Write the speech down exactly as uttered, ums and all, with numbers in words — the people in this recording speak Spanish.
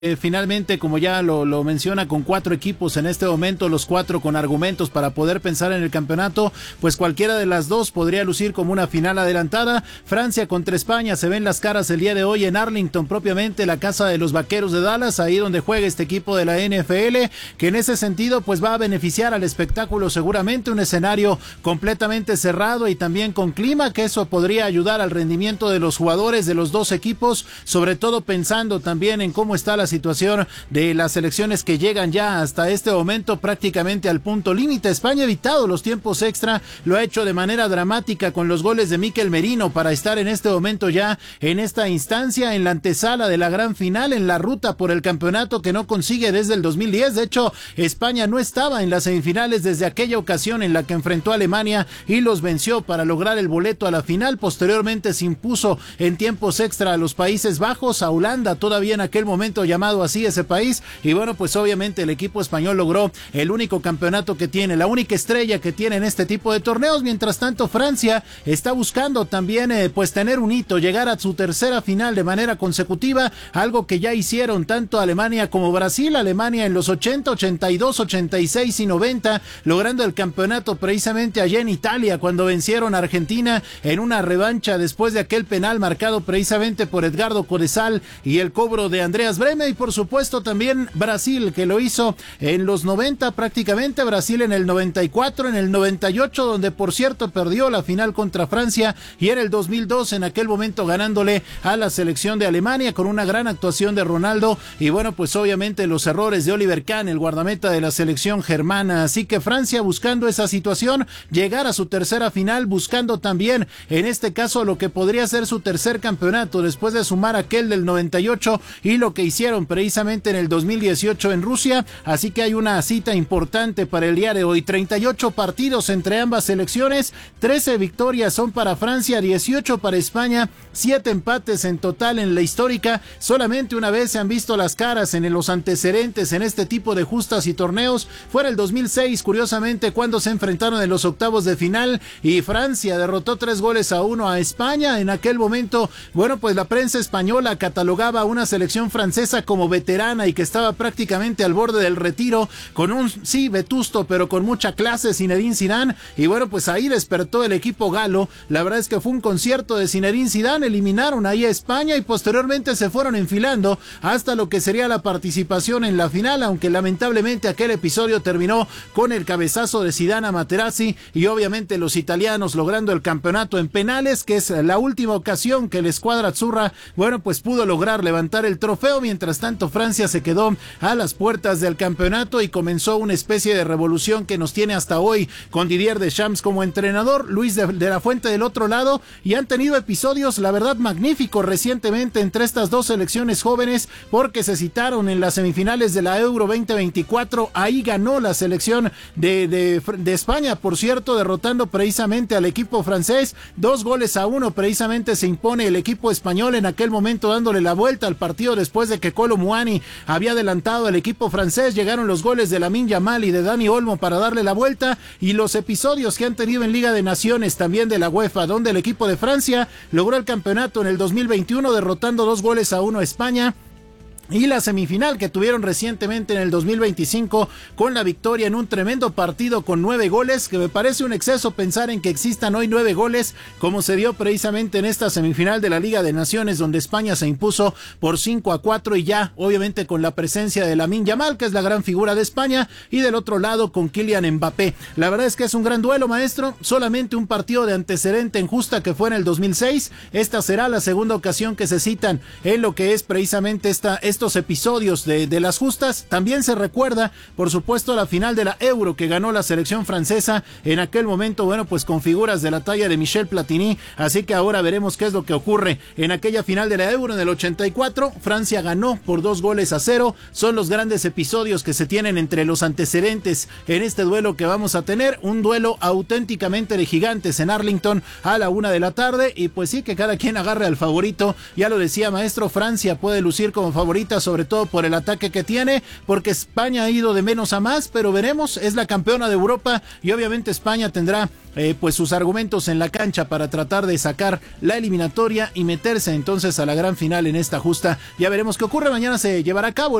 Eh, finalmente, como ya lo, lo menciona, con cuatro equipos en este momento, los cuatro con argumentos para poder pensar en el campeonato, pues cualquiera de las dos podría lucir como una final adelantada. Francia contra España, se ven las caras el día de hoy en Arlington, propiamente la casa de los Vaqueros de Dallas, ahí donde juega este equipo de la N F L, que en ese sentido pues va a beneficiar al espectáculo seguramente, un escenario completamente cerrado y también con clima, que eso podría ayudar al rendimiento de los jugadores de los dos equipos, sobre todo pensando también en cómo está la situación de las selecciones que llegan ya hasta este momento prácticamente al punto límite. España ha evitado los tiempos extra, lo ha hecho de manera dramática con los goles de Mikel Merino para estar en este momento ya en esta instancia, en la antesala de la gran final, en la ruta por el campeonato que no consigue desde el dos mil diez. De hecho, España no estaba en las semifinales desde aquella ocasión en la que enfrentó a Alemania y los venció para lograr el boleto a la final. Posteriormente se impuso en tiempos extra a los Países Bajos, a Holanda, todavía en aquel momento llamado así ese país, y bueno, pues obviamente el equipo español logró el único campeonato que tiene, la única estrella que tiene en este tipo de torneos. Mientras tanto, Francia está buscando también eh, pues tener un hito, llegar a su tercera final de manera consecutiva, algo que ya hicieron tanto Alemania como Brasil. Alemania en los ochenta, ochenta y dos, ochenta y seis y noventa, logrando el campeonato precisamente allá en Italia, cuando vencieron a Argentina en una revancha después de aquel penal marcado precisamente por Edgardo Codesal y el cobro de Andreas Brehme. Y por supuesto también Brasil, que lo hizo en los noventa prácticamente, Brasil en el noventa y cuatro, en el noventa y ocho, donde por cierto perdió la final contra Francia, y en el dos mil dos en aquel momento ganándole a la selección de Alemania con una gran actuación de Ronaldo, y bueno, pues obviamente los errores de Oliver Kahn, el guardameta de la selección germana. Así que Francia buscando esa situación, llegar a su tercera final, buscando también en este caso lo que podría ser su tercer campeonato después de sumar aquel del noventa y ocho y lo que hicieron precisamente en el dos mil dieciocho en Rusia. Así que hay una cita importante para el día de hoy, treinta y ocho partidos entre ambas selecciones, trece victorias son para Francia, dieciocho para España, siete empates en total en la histórica. Solamente una vez se han visto las caras en los antecedentes en este tipo de justas y torneos, fue en el dos mil seis, curiosamente, cuando se enfrentaron en los octavos de final y Francia derrotó tres goles a uno a España. En aquel momento, bueno, pues la prensa española catalogaba a una selección francesa como veterana y que estaba prácticamente al borde del retiro, con un, sí, vetusto, pero con mucha clase, Zinedine Zidane. Y bueno, pues ahí despertó el equipo galo. La verdad es que fue un concierto de Zinedine Zidane, eliminaron ahí a España y posteriormente se fueron enfilando hasta lo que sería la participación en la final, aunque lamentablemente aquel episodio terminó con el cabezazo de Zidane a Materazzi y obviamente los italianos logrando el campeonato en penales, que es la última ocasión que la escuadra azzurra, bueno, pues pudo lograr levantar el trofeo. Mientras tanto, Francia se quedó a las puertas del campeonato y comenzó una especie de revolución que nos tiene hasta hoy con Didier Deschamps como entrenador, Luis de, de la Fuente del otro lado, y han tenido episodios, la verdad, magníficos recientemente entre estas dos selecciones jóvenes, porque se citaron en las semifinales de la Euro veinte veinticuatro, ahí ganó la selección de, de, de España, por cierto, derrotando precisamente al equipo francés, dos goles a uno, precisamente se impone el equipo español en aquel momento, dándole la vuelta al partido después de que Kolo Muani había adelantado al equipo francés. Llegaron los goles de Lamine Yamal y de Dani Olmo para darle la vuelta, y los episodios que han tenido en Liga de Naciones también de la UEFA, donde el equipo de Francia logró el campeonato en el dos mil veintiuno derrotando dos goles a uno a España, y la semifinal que tuvieron recientemente en el dos mil veinticinco con la victoria en un tremendo partido con nueve goles, que me parece un exceso pensar en que existan hoy nueve goles, como se dio precisamente en esta semifinal de la Liga de Naciones, donde España se impuso por cinco a cuatro, y ya obviamente con la presencia de Lamine Yamal, que es la gran figura de España, y del otro lado con Kylian Mbappé. La verdad es que es un gran duelo, maestro, solamente un partido de antecedente en justa que fue en el dos mil seis, esta será la segunda ocasión que se citan en lo que es precisamente esta, esta estos episodios de, de las justas. También se recuerda, por supuesto, la final de la Euro que ganó la selección francesa en aquel momento, bueno, pues con figuras de la talla de Michel Platini, así que ahora veremos qué es lo que ocurre en aquella final de la Euro en el ochenta y cuatro. Francia ganó por dos goles a cero. Son los grandes episodios que se tienen entre los antecedentes en este duelo que vamos a tener, un duelo auténticamente de gigantes en Arlington a la una de la tarde, y pues sí, que cada quien agarre al favorito. Ya lo decía, maestro, Francia puede lucir como favorito favorita, sobre todo por el ataque que tiene, porque España ha ido de menos a más, pero veremos, es la campeona de Europa y obviamente España tendrá eh, pues sus argumentos en la cancha para tratar de sacar la eliminatoria y meterse entonces a la gran final en esta justa. Ya veremos qué ocurre, mañana se llevará a cabo